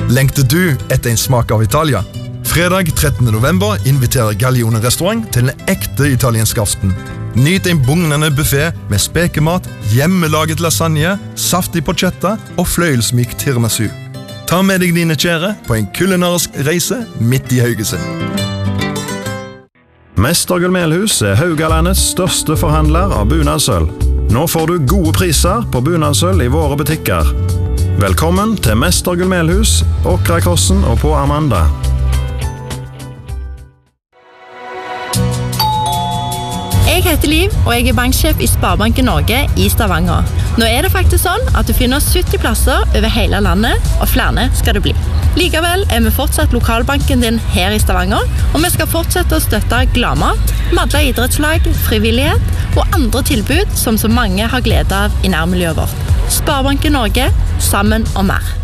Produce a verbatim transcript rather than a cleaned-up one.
Lengter du etter en smak av Italia? Fredag trettende november inviterer Gaglione restaurant til en ekte italiensk aften. Nyt en bugnende buffet med spekemat, hjemmelaget lasagne, saftig porchetta og fløyelsmyk tiramisu. Ta med deg dine kjære på en kulinarisk reise midt i Haugesund. Mester Gullmelhus er Haugalandets største forhandler av bunadsøl. Nå får du gode priser på bunadsøl i våre butikker. Velkommen til Mester Gullmelhus, Åkrakossen og på Amanda. Jeg heter Liv, og jeg er banksjef i Sparebanken Norge i Stavanger. Nå er det faktisk sånn at du finner sytti plasser over hele landet, og flere skal det bli. Likevel er vi fortsatt lokalbanken din her i Stavanger, og vi skal fortsette å støtte Gladmat, Madla idrettslag, frivillighet og andre tilbud som så mange har glede av i nærmiljøet vårt. Sparebanken Norge, sammen og mer.